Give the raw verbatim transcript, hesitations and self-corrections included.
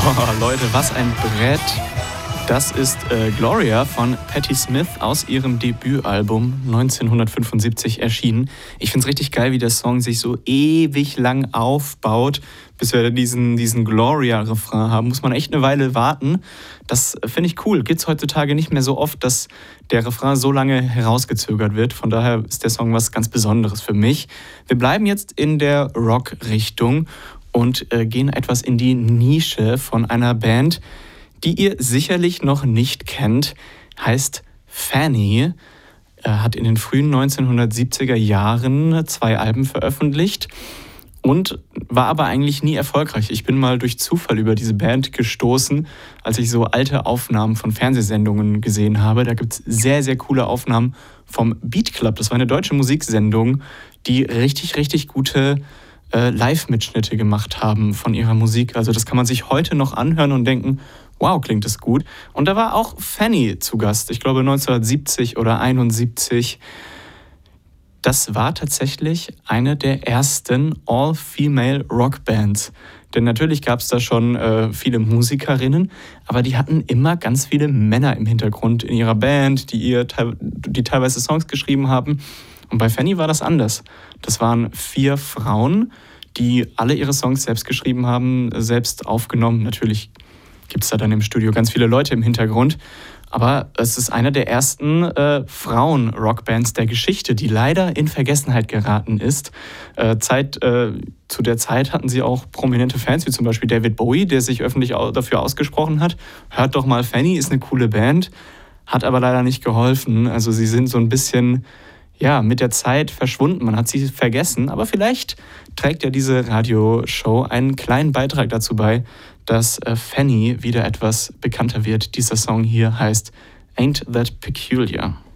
Boah, Leute, was ein Brett. Das ist äh, Gloria von Patti Smith aus ihrem Debütalbum neunzehnhundertfünfundsiebzig erschienen. Ich finde es richtig geil, wie der Song sich so ewig lang aufbaut, bis wir diesen, diesen Gloria-Refrain haben. Muss man echt eine Weile warten. Das finde ich cool. Gibt es heutzutage nicht mehr so oft, dass der Refrain so lange herausgezögert wird. Von daher ist der Song was ganz Besonderes für mich. Wir bleiben jetzt in der Rock-Richtung und äh, gehen etwas in die Nische von einer Band, die ihr sicherlich noch nicht kennt, heißt Fanny. Er hat in den frühen neunzehnhundertsiebziger Jahren zwei Alben veröffentlicht und war aber eigentlich nie erfolgreich. Ich bin mal durch Zufall über diese Band gestoßen, als ich so alte Aufnahmen von Fernsehsendungen gesehen habe. Da gibt es sehr, sehr coole Aufnahmen vom Beat Club. Das war eine deutsche Musiksendung, die richtig, richtig gute äh, Live-Mitschnitte gemacht haben von ihrer Musik. Also das kann man sich heute noch anhören und denken, wow, klingt das gut. Und da war auch Fanny zu Gast, ich glaube neunzehnhundertsiebzig oder einundsiebzig. Das war tatsächlich eine der ersten All-Female-Rockbands. Denn natürlich gab es da schon äh, viele Musikerinnen, aber die hatten immer ganz viele Männer im Hintergrund in ihrer Band, die, ihr, die teilweise Songs geschrieben haben. Und bei Fanny war das anders. Das waren vier Frauen, die alle ihre Songs selbst geschrieben haben, selbst aufgenommen. Natürlich gibt es da dann im Studio ganz viele Leute im Hintergrund. Aber es ist eine der ersten äh, Frauen-Rockbands der Geschichte, die leider in Vergessenheit geraten ist. Äh, Zeit, äh, zu der Zeit hatten sie auch prominente Fans, wie zum Beispiel David Bowie, der sich öffentlich au- dafür ausgesprochen hat. Hört doch mal, Fanny ist eine coole Band, hat aber leider nicht geholfen. Also sie sind so ein bisschen ja, mit der Zeit verschwunden. Man hat sie vergessen, aber vielleicht trägt ja diese Radioshow einen kleinen Beitrag dazu bei, dass äh, Fanny wieder etwas bekannter wird. Dieser Song hier heißt Ain't That Peculiar.